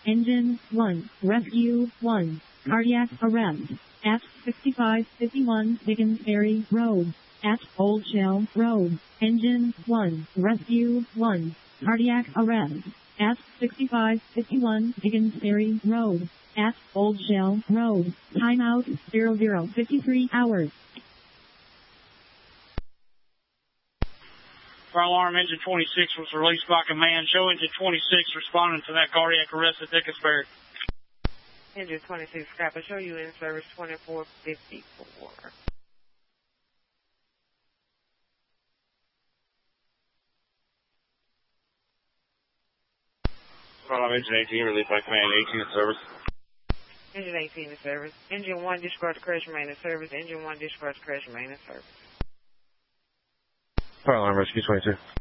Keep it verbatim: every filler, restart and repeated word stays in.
Engine one, Rescue one, cardiac arrest, at sixty-five fifty-one Dickens Ferry Road, at Old Shell Road. Engine one, Rescue one, cardiac arrest, at sixty-five fifty-one Dickens Ferry Road, at Old Shell Road. Timeout zero zero fifty-three hours. Fire alarm engine twenty-six was released by command. Show engine twenty-six responding to that cardiac arrest at Dickens Ferry. Engine twenty-six, Scrapper, show you in service twenty-four fifty-four. Fire alarm engine eighteen released by command. eighteen in service. Engine eighteen in service. Engine one, discharge crash remain in service. Engine one, discharge crash remain in service. Fire alarm rescue twenty-two.